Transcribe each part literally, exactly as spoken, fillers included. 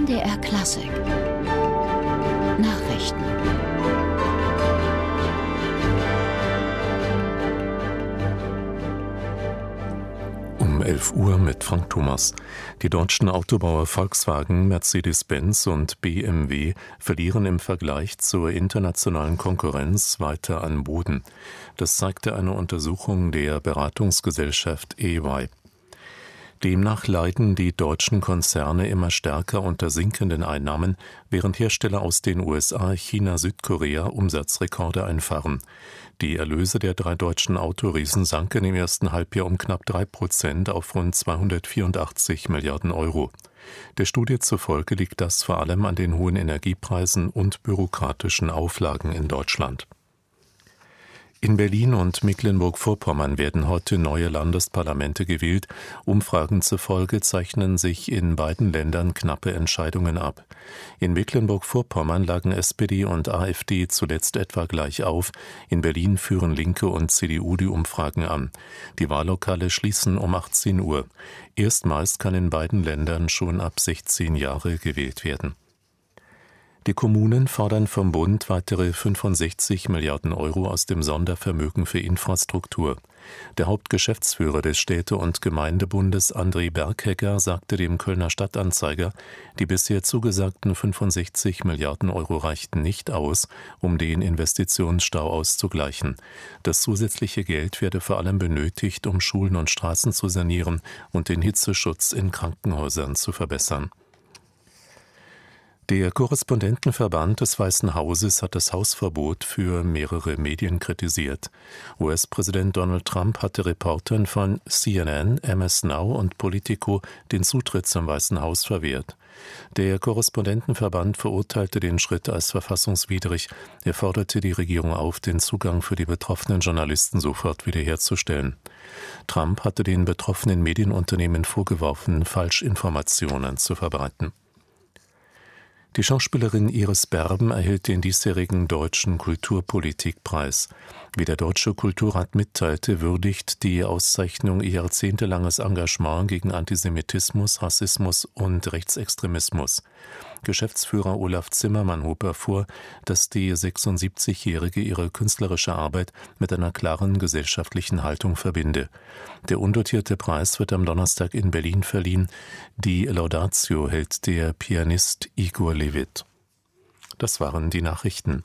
M D R Klassik Nachrichten. Um elf Uhr mit Frank Thomas. Die deutschen Autobauer Volkswagen, Mercedes-Benz und B M W verlieren im Vergleich zur internationalen Konkurrenz weiter an Boden. Das zeigte eine Untersuchung der Beratungsgesellschaft E Y. Demnach leiden die deutschen Konzerne immer stärker unter sinkenden Einnahmen, während Hersteller aus den U S A, China, Südkorea Umsatzrekorde einfahren. Die Erlöse der drei deutschen Autoriesen sanken im ersten Halbjahr um knapp drei Prozent auf rund zweihundertvierundachtzig Milliarden Euro. Der Studie zufolge liegt das vor allem an den hohen Energiepreisen und bürokratischen Auflagen in Deutschland. In Berlin und Mecklenburg-Vorpommern werden heute neue Landesparlamente gewählt. Umfragen zufolge zeichnen sich in beiden Ländern knappe Entscheidungen ab. In Mecklenburg-Vorpommern lagen S P D und A f D zuletzt etwa gleich auf. In Berlin führen Linke und C D U die Umfragen an. Die Wahllokale schließen um achtzehn Uhr. Erstmals kann in beiden Ländern schon ab sechzehn Jahre gewählt werden. Die Kommunen fordern vom Bund weitere fünfundsechzig Milliarden Euro aus dem Sondervermögen für Infrastruktur. Der Hauptgeschäftsführer des Städte- und Gemeindebundes André Berghecker sagte dem Kölner Stadtanzeiger, die bisher zugesagten fünfundsechzig Milliarden Euro reichten nicht aus, um den Investitionsstau auszugleichen. Das zusätzliche Geld werde vor allem benötigt, um Schulen und Straßen zu sanieren und den Hitzeschutz in Krankenhäusern zu verbessern. Der Korrespondentenverband des Weißen Hauses hat das Hausverbot für mehrere Medien kritisiert. U S-Präsident Donald Trump hatte Reportern von C N N, M S Now und Politico den Zutritt zum Weißen Haus verwehrt. Der Korrespondentenverband verurteilte den Schritt als verfassungswidrig. Er forderte die Regierung auf, den Zugang für die betroffenen Journalisten sofort wiederherzustellen. Trump hatte den betroffenen Medienunternehmen vorgeworfen, Falschinformationen zu verbreiten. Die Schauspielerin Iris Berben erhielt den diesjährigen Deutschen Kulturpolitikpreis. Wie der Deutsche Kulturrat mitteilte, würdigt die Auszeichnung ihr jahrzehntelanges Engagement gegen Antisemitismus, Rassismus und Rechtsextremismus. Geschäftsführer Olaf Zimmermann hob hervor, dass die sechsundsiebzigjährige ihre künstlerische Arbeit mit einer klaren gesellschaftlichen Haltung verbinde. Der undotierte Preis wird am Donnerstag in Berlin verliehen. Die Laudatio hält der Pianist Igor Levit. Das waren die Nachrichten.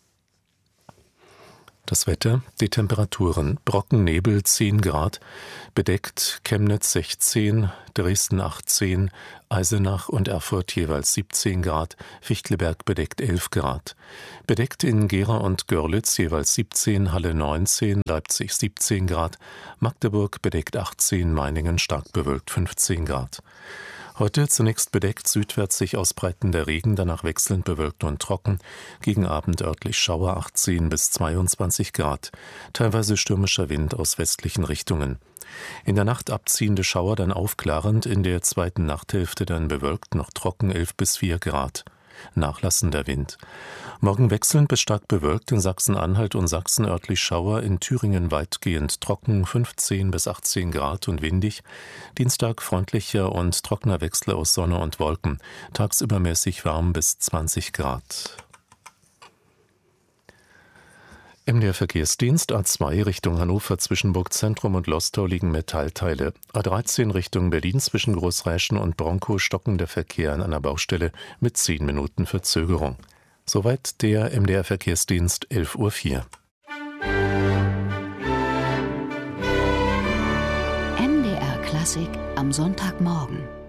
Das Wetter, die Temperaturen: Brockennebel zehn Grad, bedeckt Chemnitz sechzehn, Dresden achtzehn, Eisenach und Erfurt jeweils siebzehn Grad, Fichtelberg bedeckt elf Grad. Bedeckt in Gera und Görlitz jeweils siebzehn, Halle neunzehn, Leipzig siebzehn Grad, Magdeburg bedeckt achtzehn, Meiningen stark bewölkt fünfzehn Grad. Heute zunächst bedeckt, südwärts sich ausbreitender Regen, danach wechselnd bewölkt und trocken. Gegen Abend örtlich Schauer achtzehn bis zweiundzwanzig Grad. Teilweise stürmischer Wind aus westlichen Richtungen. In der Nacht abziehende Schauer, dann aufklarend, in der zweiten Nachthälfte dann bewölkt, noch trocken elf bis vier Grad. Nachlassender Wind. Morgen wechselnd bis stark bewölkt, in Sachsen-Anhalt und Sachsen örtlich Schauer, in Thüringen weitgehend trocken, fünfzehn bis achtzehn Grad und windig. Dienstag freundlicher und trockener Wechsel aus Sonne und Wolken, tagsüber mäßig warm bis zwanzig Grad. M D R Verkehrsdienst: A zwei Richtung Hannover zwischen Burgzentrum und Lostau liegen Metallteile. A dreizehn Richtung Berlin zwischen Großräschen und Bronkow stockender Verkehr an einer Baustelle mit zehn Minuten Verzögerung. Soweit der M D R Verkehrsdienst, elf Uhr vier. M D R Klassik am Sonntagmorgen.